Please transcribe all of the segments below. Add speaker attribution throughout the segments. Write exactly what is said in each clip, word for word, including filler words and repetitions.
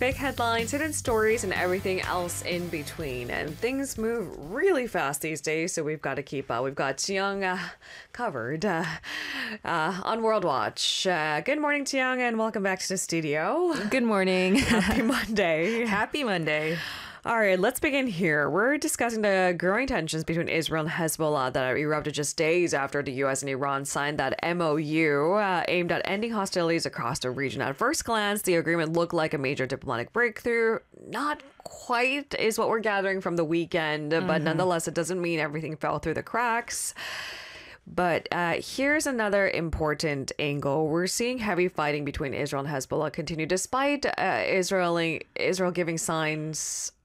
Speaker 1: fake headlines, hidden stories, and everything else in between. And things move really fast these days, so we've got to keep up. We've got Tiang uh, covered uh, uh, on World Watch. Uh, good morning, Tiang, and welcome back to the studio.
Speaker 2: Good morning.
Speaker 1: Happy Monday.
Speaker 2: Happy Monday.
Speaker 1: All right, let's begin here. We're discussing the growing tensions between Israel and Hezbollah that erupted just days after the U S and Iran signed that M O U uh, aimed at ending hostilities across the region. At first glance, the agreement looked like a major diplomatic breakthrough. Not quite is what we're gathering from the weekend, mm-hmm. but nonetheless, it doesn't mean everything fell through the cracks. But uh, here's another important angle. We're seeing heavy fighting between Israel and Hezbollah continue despite uh, Israel, Israel giving signs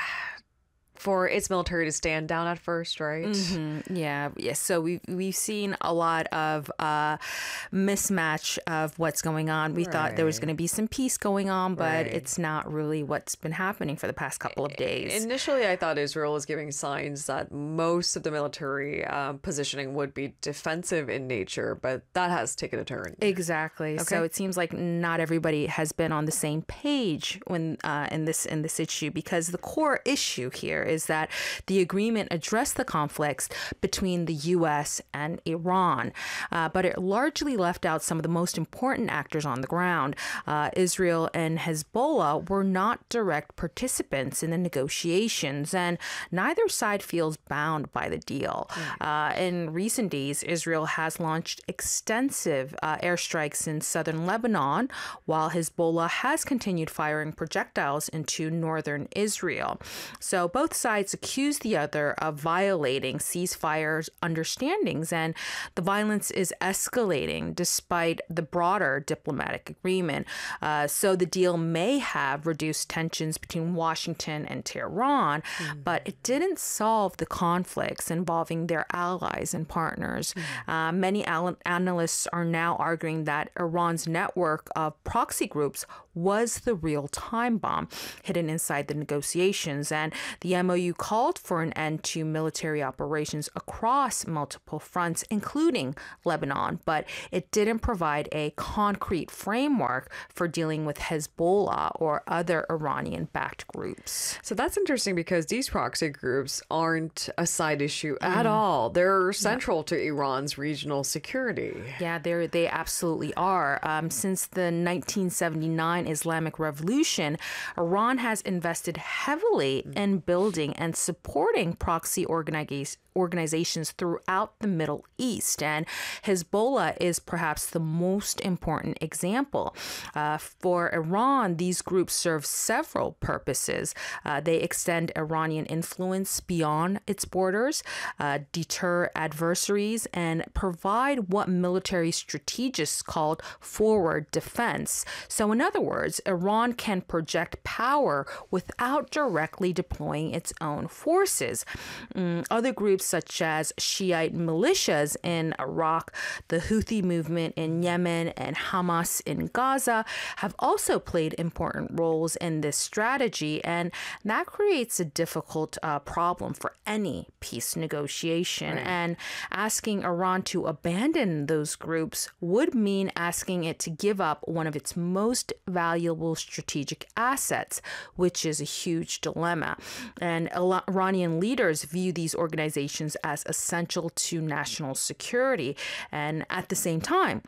Speaker 1: for its military to stand down at first, right?
Speaker 2: Mm-hmm. Yeah, yes. So we've, we've seen a lot of uh, mismatch of what's going on. We right. thought there was going to be some peace going on, but right. it's not really what's been happening for the past couple of days.
Speaker 1: Initially, I thought Israel was giving signs that most of the military um, positioning would be defensive in nature, but that has taken a turn.
Speaker 2: Exactly.
Speaker 1: Okay.
Speaker 2: So it seems like not everybody has been on the same page when uh, in this in this issue, because the core issue here is that the agreement addressed the conflicts between the U S and Iran, uh, but it largely left out some of the most important actors on the ground. Uh, Israel and Hezbollah were not direct participants in the negotiations, and neither side feels bound by the deal. Mm. Uh, in recent days, Israel has launched extensive uh, airstrikes in southern Lebanon, while Hezbollah has continued firing projectiles into northern Israel. So both sides accuse the other of violating ceasefire understandings, and the violence is escalating despite the broader diplomatic agreement. Uh, so the deal may have reduced tensions between Washington and Tehran, mm. but it didn't solve the conflicts involving their allies and partners. Mm. Uh, many al- analysts are now arguing that Iran's network of proxy groups was the real time bomb hidden inside the negotiations, and the M O U called for an end to military operations across multiple fronts, including Lebanon, but it didn't provide a concrete framework for dealing with Hezbollah or other Iranian-backed groups.
Speaker 1: So that's interesting because these proxy groups aren't a side issue mm. at all. They're central yeah. to Iran's regional security.
Speaker 2: Yeah, they they absolutely are. Um, since the nineteen seventy-nine Islamic Revolution, Iran has invested heavily in building and supporting proxy organizations organizations throughout the Middle East, and Hezbollah is perhaps the most important example. Uh, for Iran, these groups serve several purposes. Uh, they extend Iranian influence beyond its borders, uh, deter adversaries, and provide what military strategists called forward defense. So in other words, Iran can project power without directly deploying its own forces. Mm, other groups such as Shiite militias in Iraq, the Houthi movement in Yemen, and Hamas in Gaza have also played important roles in this strategy, and that creates a difficult uh, problem for any peace negotiation. Right. And asking Iran to abandon those groups would mean asking it to give up one of its most valuable strategic assets, which is a huge dilemma. And Iranian leaders view these organizations as essential to national security. And at the same time,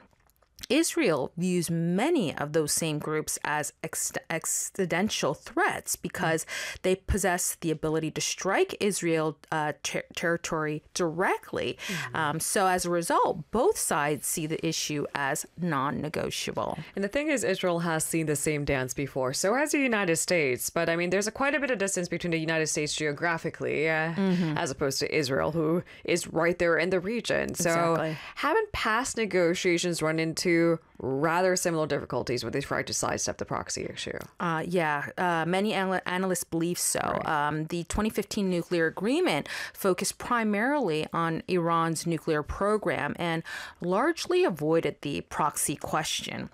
Speaker 2: Israel views many of those same groups as ex- existential threats because they possess the ability to strike Israel uh, ter- territory directly. Mm-hmm. Um, so as a result, both sides see the issue as non-negotiable.
Speaker 1: And the thing is, Israel has seen the same dance before. So has the United States. But I mean, there's a quite a bit of distance between the United States geographically uh, mm-hmm. as opposed to Israel, who is right there in the region. So
Speaker 2: exactly.
Speaker 1: haven't past negotiations run into rather similar difficulties when they try to sidestep the proxy issue?
Speaker 2: Uh, yeah, uh, many anal- analysts believe so. Right. Um, the twenty fifteen nuclear agreement focused primarily on Iran's nuclear program and largely avoided the proxy question.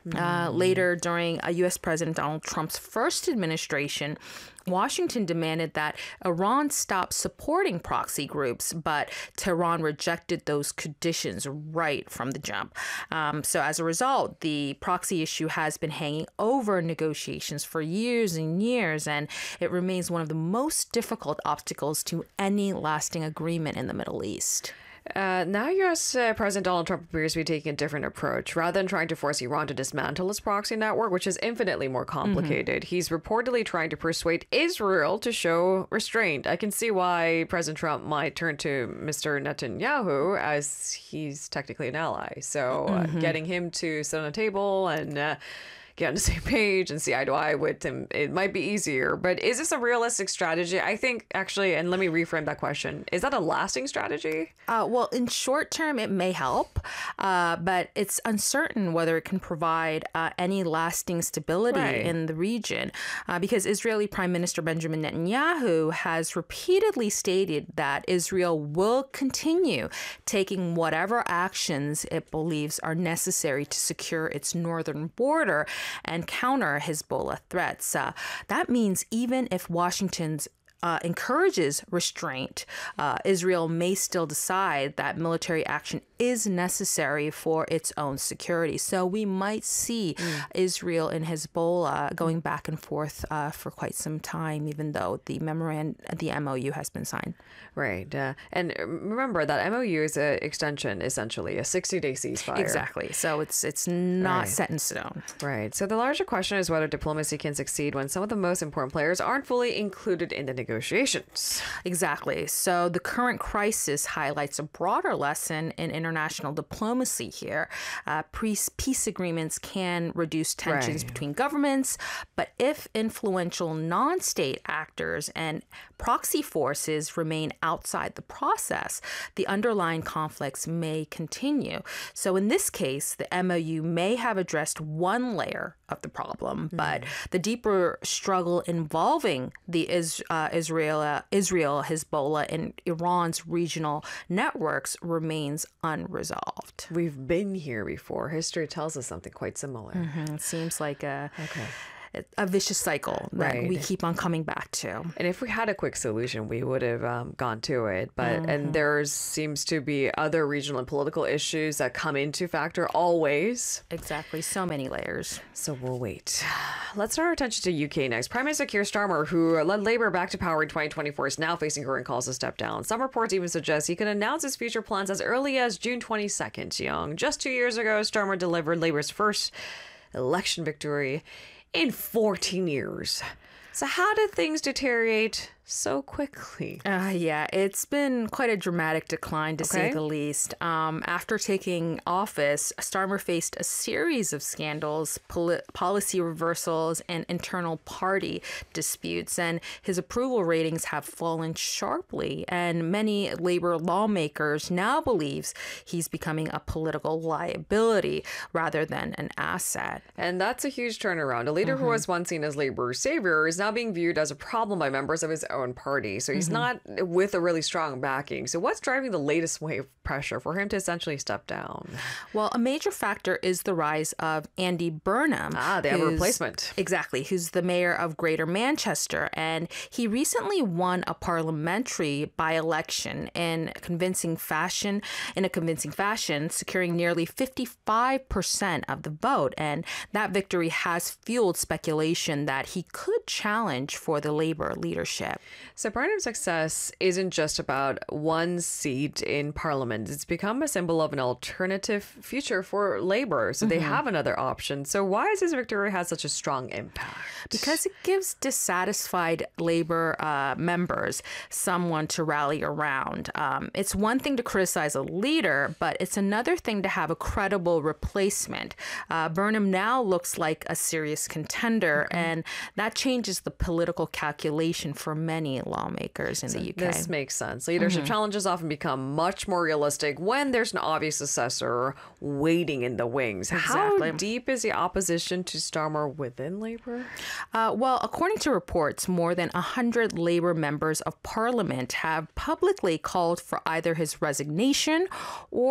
Speaker 2: Uh, later, during uh, U S. President Donald Trump's first administration, Washington demanded that Iran stop supporting proxy groups, but Tehran rejected those conditions right from the jump. Um, so as a result, the proxy issue has been hanging over negotiations for years and years, and it remains one of the most difficult obstacles to any lasting agreement in the Middle East.
Speaker 1: Uh, now U S. Uh, President Donald Trump appears to be taking a different approach. Rather than trying to force Iran to dismantle its proxy network, which is infinitely more complicated, mm-hmm. he's reportedly trying to persuade Israel to show restraint. I can see why President Trump might turn to Mister Netanyahu, as he's technically an ally. So mm-hmm. uh, getting him to sit on a table and uh, get on the same page and see eye to eye with him, it might be easier. But is this a realistic strategy? I think actually, and let me reframe that question, is that a lasting strategy?
Speaker 2: Uh, well, in short term, it may help, uh, but it's uncertain whether it can provide uh, any lasting stability right. in the region, uh, because Israeli Prime Minister Benjamin Netanyahu has repeatedly stated that Israel will continue taking whatever actions it believes are necessary to secure its northern border and counter Hezbollah threats. Uh, that means even if Washington's Uh, encourages restraint, uh, Israel may still decide that military action is necessary for its own security. So we might see mm. Israel and Hezbollah going back and forth uh, for quite some time, even though the memorandum, the M O U has been signed.
Speaker 1: Right. Uh, and remember that M O U is an extension, essentially, a sixty-day ceasefire.
Speaker 2: Exactly. So it's it's not right. set in stone.
Speaker 1: Right. So the larger question is whether diplomacy can succeed when some of the most important players aren't fully included in the negotiations. Negotiations.
Speaker 2: Exactly. So the current crisis highlights a broader lesson in international diplomacy here. Uh, peace agreements can reduce tensions right. between governments, but if influential non-state actors and proxy forces remain outside the process, the underlying conflicts may continue. So in this case, the M O U may have addressed one layer of the problem, mm. but the deeper struggle involving the is, uh, Israel, uh, Israel, Hezbollah, and Iran's regional networks remains unresolved.
Speaker 1: We've been here before. History tells us something quite similar.
Speaker 2: Mm-hmm. It seems like a...
Speaker 1: Okay.
Speaker 2: a vicious cycle that right. we keep on coming back to.
Speaker 1: And if we had a quick solution, we would have um, gone to it. But mm-hmm. and there seems to be other regional and political issues that come into factor always.
Speaker 2: Exactly. So many layers.
Speaker 1: So we'll wait. Let's turn our attention to U K next. Prime Minister Keir Starmer, who led Labour back to power in twenty twenty-four, is now facing growing calls to step down. Some reports even suggest he could announce his future plans as early as June twenty-second. Young. Just two years ago, Starmer delivered Labour's first election victory in fourteen years. So how did things deteriorate so quickly?
Speaker 2: Uh, yeah, it's been quite a dramatic decline, to okay. say the least. Um, after taking office, Starmer faced a series of scandals, poli- policy reversals, and internal party disputes, and his approval ratings have fallen sharply. And many Labour lawmakers now believes he's becoming a political liability rather than an asset.
Speaker 1: And that's a huge turnaround. A leader mm-hmm. who was once seen as Labour's savior is now being viewed as a problem by members of his own party. So he's mm-hmm. not with a really strong backing. So what's driving the latest wave of pressure for him to essentially step down?
Speaker 2: Well, a major factor is the rise of Andy Burnham.
Speaker 1: Ah, they have a replacement.
Speaker 2: Exactly, who's the mayor of Greater Manchester. And he recently won a parliamentary by-election in convincing fashion, in a convincing fashion, securing nearly fifty-five percent of the vote. And that victory has fueled speculation that he could challenge for the Labour leadership.
Speaker 1: So Burnham's success isn't just about one seat in Parliament. It's become a symbol of an alternative future for Labour. So they mm-hmm. have another option. So why has his victory had such a strong impact?
Speaker 2: Because it gives dissatisfied Labour uh, members someone to rally around. Um, it's one thing to criticize a leader, but it's another thing to have a credible replacement. Uh, Burnham now looks like a serious contender, okay. and that changes the political calculation for many lawmakers in so the U K.
Speaker 1: This makes sense. Leadership mm-hmm. challenges often become much more realistic when there's an obvious successor waiting in the wings.
Speaker 2: Exactly.
Speaker 1: How deep is the opposition to Starmer within Labour?
Speaker 2: Uh, well, according to reports, more than one hundred Labour members of Parliament have publicly called for either his resignation or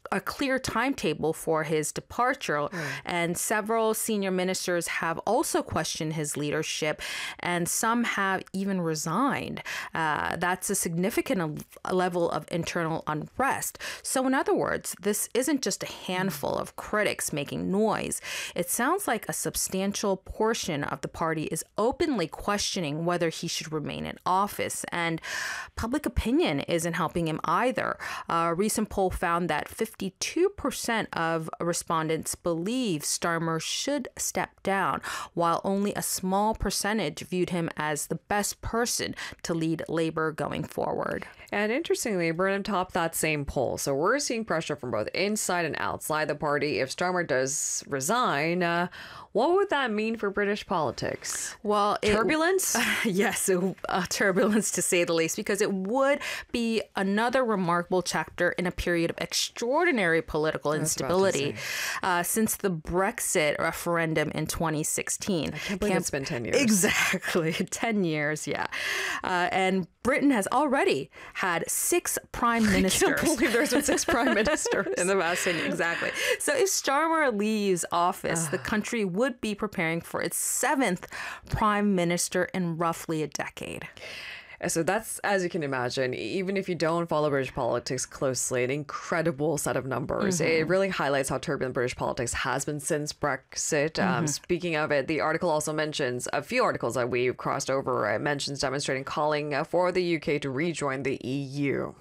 Speaker 2: a clear timetable for his departure. Mm. And several senior ministers have also questioned his leadership, and some have even resigned. Uh, that's a significant level of internal unrest. So in other words, this isn't just a handful of critics making noise. It sounds like a substantial portion of the party is openly questioning whether he should remain in office. And public opinion isn't helping him either. A recent poll found that fifty-two percent of respondents believe Starmer should step down, while only a small percentage viewed him as the best person to lead Labour going forward.
Speaker 1: And interestingly, Burnham topped that same poll. So we're seeing pressure from both inside and outside the party. If Starmer does resign, uh, what would that mean for British politics?
Speaker 2: Well,
Speaker 1: turbulence?
Speaker 2: It, yes, uh, turbulence to say the least, because it would be another remarkable chapter in a period of extraordinary political instability uh, since the Brexit referendum in twenty sixteen.
Speaker 1: I can't believe can't, it's been ten years.
Speaker 2: Exactly, ten years, yeah. Uh, and Britain has already had six prime ministers.
Speaker 1: I can't believe there's been six prime ministers
Speaker 2: in the past ten years. Exactly. So if Starmer leaves office, the country would be preparing for its seventh prime minister in roughly a decade.
Speaker 1: So that's, as you can imagine, even if you don't follow British politics closely, an incredible set of numbers. Mm-hmm. It really highlights how turbulent British politics has been since Brexit. Mm-hmm. Um, speaking of it, the article also mentions, a few articles that we've crossed over, it mentions demonstrating calling for the U K to rejoin the E U.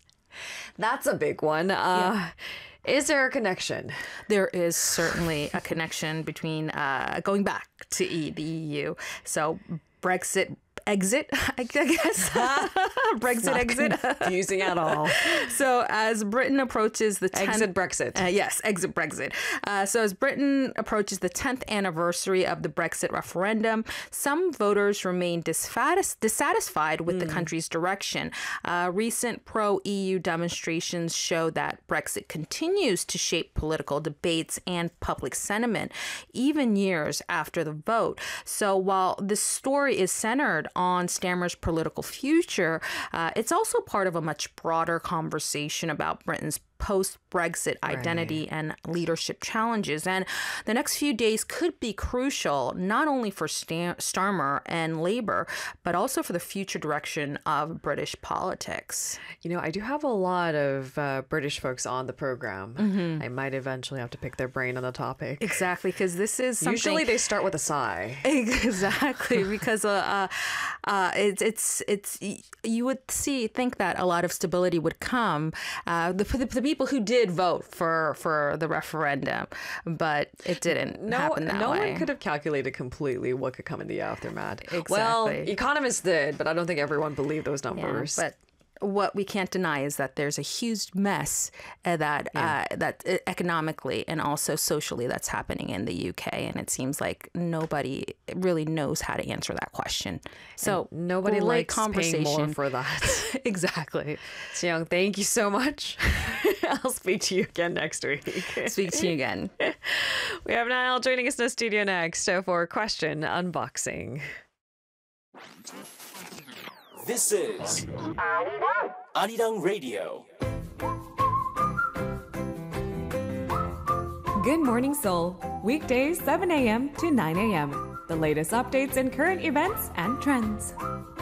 Speaker 1: That's a big one. Uh, yeah. Is there a connection?
Speaker 2: There is certainly a connection between uh, going back to e- the E U. So Brexit exit, I guess. Brexit exit.
Speaker 1: Confusing at all.
Speaker 2: So as Britain approaches the tenth...
Speaker 1: Exit Brexit.
Speaker 2: Uh, yes, exit Brexit. Uh, so as Britain approaches the tenth anniversary of the Brexit referendum, some voters remain disfatis- dissatisfied with mm. the country's direction. Uh, recent pro-E U demonstrations show that Brexit continues to shape political debates and public sentiment, even years after the vote. So while this story is centered on Starmer's political future, uh, it's also part of a much broader conversation about Britain's post-Brexit identity right. and leadership challenges. And the next few days could be crucial, not only for Star- Starmer and Labour, but also for the future direction of British politics.
Speaker 1: You know, I do have a lot of uh, British folks on the program. Mm-hmm. I might eventually have to pick their brain on the topic.
Speaker 2: Exactly, because this is something...
Speaker 1: Usually they start with a sigh.
Speaker 2: Exactly, because uh, uh, uh, it's, it's, it's, you would see, think that a lot of stability would come. Uh, the, the, the people who did vote for for the referendum, but it didn't
Speaker 1: no,
Speaker 2: happen that
Speaker 1: no
Speaker 2: way.
Speaker 1: No one could have calculated completely what could come in the aftermath.
Speaker 2: Exactly.
Speaker 1: Well, economists did, but I don't think everyone believed those numbers.
Speaker 2: Yeah, but what we can't deny is that there's a huge mess uh, that yeah. uh, that uh, economically and also socially that's happening in the U K, and it seems like nobody really knows how to answer that question. So
Speaker 1: and nobody likes paying more for that.
Speaker 2: Exactly.
Speaker 1: So Young, thank you so much. I'll speak to you again next week.
Speaker 2: Speak to you again.
Speaker 1: We have Niall joining us in the studio next for Question Unboxing.
Speaker 3: This is Arirang Radio.
Speaker 4: Good Morning Seoul, weekdays seven a.m. to nine a.m. The latest updates and current events and trends.